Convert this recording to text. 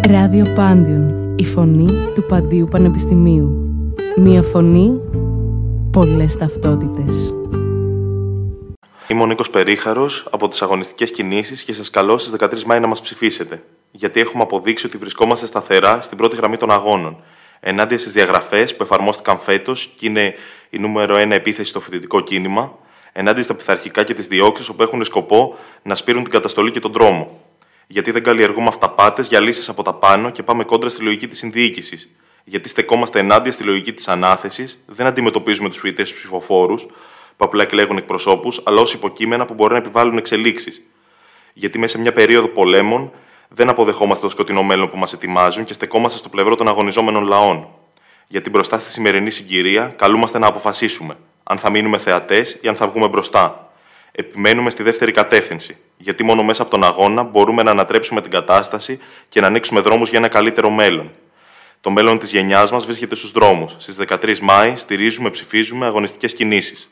Ράδιο Πάντιον, η φωνή του Παντίου Πανεπιστημίου. Μία φωνή, πολλές ταυτότητες. Είμαι ο Νίκος Περίχαρος από τις Αγωνιστικές Κινήσεις και σας καλώ στις 13 Μάη να μας ψηφίσετε. Γιατί έχουμε αποδείξει ότι βρισκόμαστε σταθερά στην πρώτη γραμμή των αγώνων. Ενάντια στις διαγραφές που εφαρμόστηκαν φέτος και είναι η νούμερο 1 επίθεση στο φοιτητικό κίνημα, ενάντια στα πειθαρχικά και τις διώξεις που έχουν σκοπό να σπείρουν την καταστολή και τον τρόμο. Γιατί δεν καλλιεργούμε αυταπάτες για λύσεις από τα πάνω και πάμε κόντρα στη λογική της συνδιοίκησης. Γιατί στεκόμαστε ενάντια στη λογική της ανάθεσης, δεν αντιμετωπίζουμε τους φοιτητές τους ψηφοφόρους, που απλά εκλέγουν εκπροσώπους, αλλά ως υποκείμενα που μπορεί να επιβάλλουν εξελίξεις. Γιατί μέσα σε μια περίοδο πολέμων δεν αποδεχόμαστε το σκοτεινό μέλλον που μας ετοιμάζουν και στεκόμαστε στο πλευρό των αγωνιζόμενων λαών. Γιατί μπροστά στη σημερινή συγκυρία καλούμαστε να αποφασίσουμε αν θα μείνουμε θεατές ή αν θα βγούμε μπροστά. Επιμένουμε στη δεύτερη κατεύθυνση, γιατί μόνο μέσα από τον αγώνα μπορούμε να ανατρέψουμε την κατάσταση και να ανοίξουμε δρόμους για ένα καλύτερο μέλλον. Το μέλλον της γενιάς μας βρίσκεται στους δρόμους. Στις 13 Μάη στηρίζουμε, ψηφίζουμε αγωνιστικές κινήσεις.